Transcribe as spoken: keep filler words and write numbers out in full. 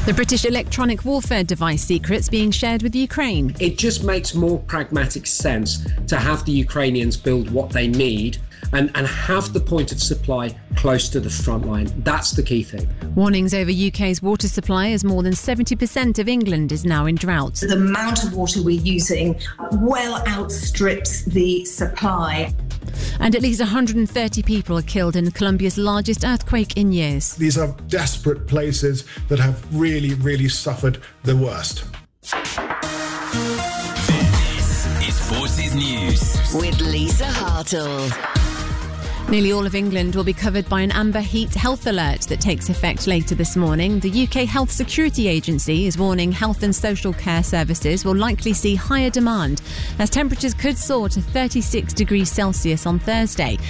The British electronic warfare device secrets being shared with Ukraine. It just makes more pragmatic sense to have the Ukrainians build what they need and, and have the point of supply close to the front line. That's the key thing. Warnings over U K's water supply as more than seventy percent of England is now in drought. The amount of water we're using well outstrips the supply. And at least one hundred thirty people are killed in Colombia's largest earthquake in years. These are desperate places that have really, really suffered the worst. This is Forces News with Lisa Hartle. Nearly all of England will be covered by an amber heat health alert that takes effect later this morning. The U K Health Security Agency is warning health and social care services will likely see higher demand as temperatures could soar to thirty-six degrees Celsius on Thursday.